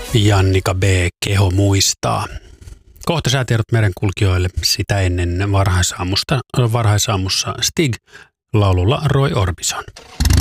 Jannika B. Keho muistaa. Kohta säätiedot merenkulkijoille, sitä ennen varhaisaamussa Stig laululla Roy Orbison.